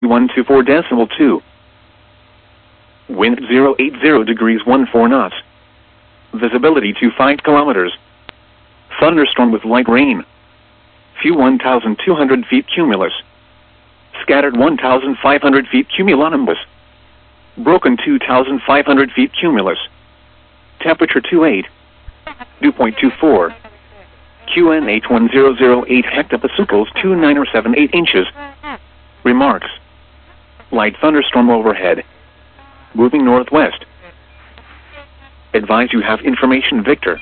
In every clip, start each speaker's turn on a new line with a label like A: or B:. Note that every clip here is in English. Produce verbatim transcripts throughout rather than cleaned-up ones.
A: one two four decimal two. Wind zero eight zero degrees one four knots. Visibility to five kilometers. Thunderstorm with light rain. Few one thousand two hundred feet cumulus. Scattered one thousand five hundred feet cumulonimbus. Broken two thousand five hundred feet cumulus. Temperature twenty-eight. Dew point two four. Q N H one zero zero eight hectopascals two nine or seven eight inches. Remarks. Light thunderstorm overhead. Moving northwest. Advise you have information Victor.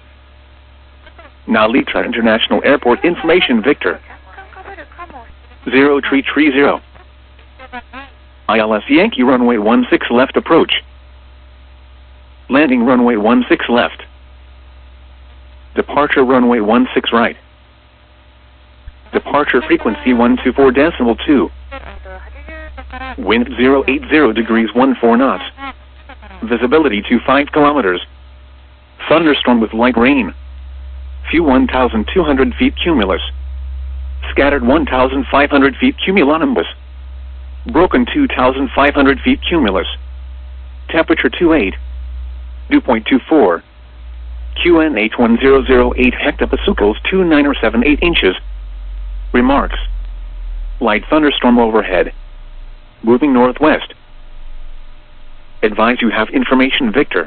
A: Nalitra International Airport information Victor. zero three three zero. I L S Yankee runway one six left approach. Landing runway one six left. Departure runway one six right. Departure frequency one two four decimal two. Wind zero eight zero degrees one four knots. Visibility to five kilometers. Thunderstorm with light rain. Few one thousand two hundred feet cumulus. Scattered one thousand five hundred feet cumulonimbus. Broken two thousand five hundred feet cumulus. Temperature twenty-eight. Dew point two four. Q N H one zero zero eight hectopascals two nine or seven eight inches. Remarks. Light thunderstorm overhead. Moving northwest. Advise you have information Victor.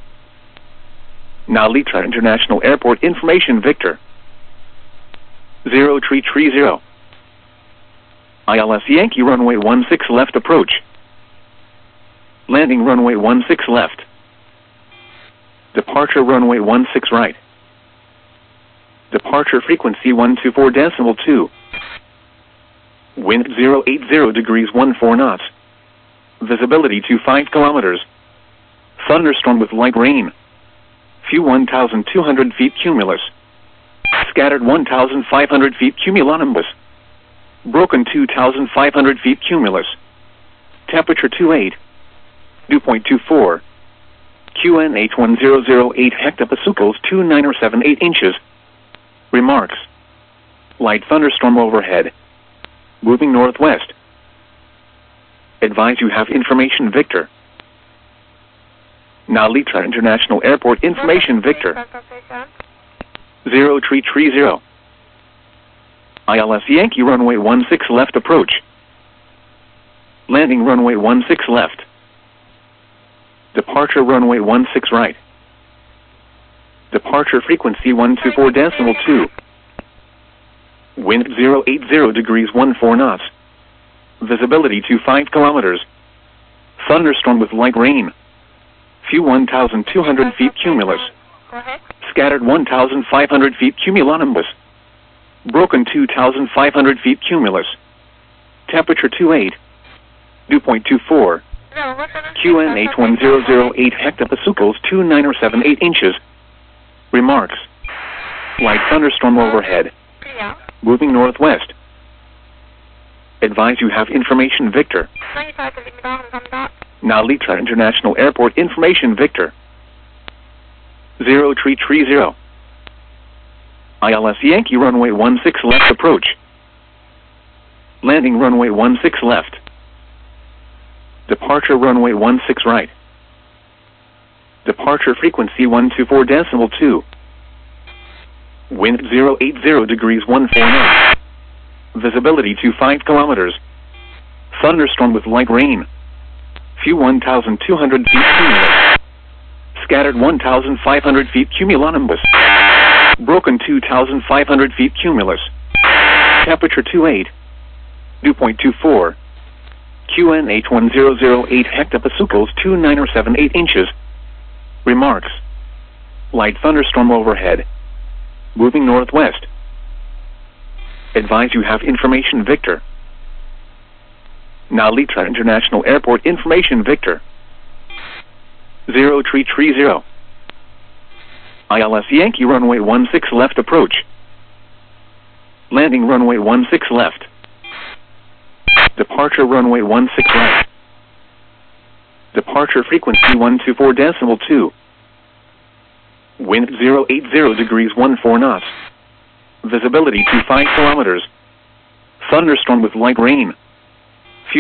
A: Nalitra International Airport information Victor. zero three three zero. I L S Yankee runway one six left approach. Landing runway one six left. Departure runway one six right. Departure frequency one two four decimal two. Wind zero eight zero degrees one four knots. Visibility to five kilometers. Thunderstorm with light rain. Few one thousand two hundred feet cumulus. Scattered one thousand five hundred feet cumulonimbus. Broken two thousand five hundred feet cumulus. Temperature twenty-eight. Dew point two four. Q N H one zero zero eight hectopascals two nine or seven eight inches. Remarks. Light thunderstorm overhead. Moving northwest. Advise you have information Victor. Nalitra International Airport information Victor. zero three three zero. I L S Yankee runway one six left approach. Landing runway one six left. Departure runway one six right. Departure frequency one two four decimal two. Wind zero eight zero degrees one four knots. Visibility to five kilometers. Thunderstorm with light rain. Few one thousand two hundred feet cumulus. Scattered one thousand five hundred feet cumulonimbus. Broken two thousand five hundred feet cumulus. Temperature twenty-eight. Dew point two four. Q N H one zero zero eight hectopascals two nine or seven eight inches. Remarks. Light thunderstorm overhead. Moving northwest. Advise you have information Victor. Nalitra International Airport information Victor. zero three three zero. I L S Yankee runway one six left approach. Landing runway one six left. Departure runway one six right. Departure frequency one two four decimal two. Wind zero eight zero degrees one four knots. Visibility to five kilometers. Thunderstorm with light rain. Few one thousand two hundred feet cumulus. Scattered one thousand five hundred feet cumulonimbus. Broken two thousand five hundred feet cumulus. Temperature twenty-eight. Dew point two four. Q N H one zero zero eight hectopascals two nine or seven eight inches. Remarks. Light thunderstorm overhead. Moving northwest. Advise you have information Victor. Nalitra International Airport information Victor. zero three three zero. I L S Yankee runway one six left approach. Landing runway one six left. Departure runway one six right. Departure frequency one two four decimal two. Wind zero eight zero degrees one four knots. Visibility to five kilometers. Thunderstorm with light rain.